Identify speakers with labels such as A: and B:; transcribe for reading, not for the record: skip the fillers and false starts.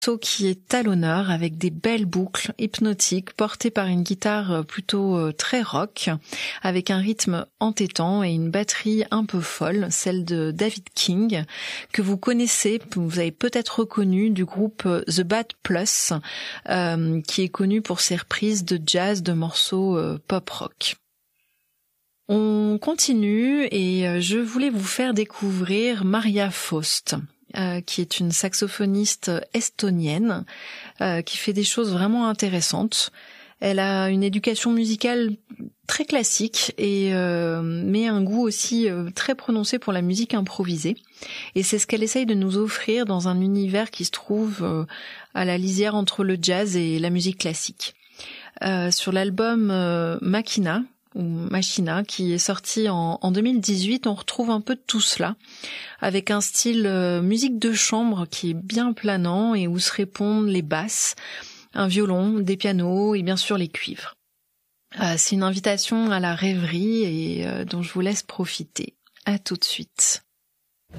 A: Qui est à l'honneur avec des belles boucles hypnotiques portées par une guitare plutôt très rock, avec un rythme entêtant et une batterie un peu folle, celle de David King, que vous connaissez, vous avez peut-être reconnu du groupe The Bad Plus, qui est connu pour ses reprises de jazz de morceaux pop rock. On continue et je voulais vous faire découvrir Maria Faust. Qui est une saxophoniste estonienne qui fait des choses vraiment intéressantes. Elle a une éducation musicale très classique et mais un goût aussi très prononcé pour la musique improvisée. Et c'est ce qu'elle essaye de nous offrir dans un univers qui se trouve à la lisière entre le jazz et la musique classique. Sur l'album Machina, ou Machina, qui est sorti en 2018, on retrouve un peu de tout cela, avec un style musique de chambre qui est bien planant et où se répondent les basses, un violon, des pianos et bien sûr les cuivres. C'est une invitation à la rêverie et dont je vous laisse profiter. À tout de suite.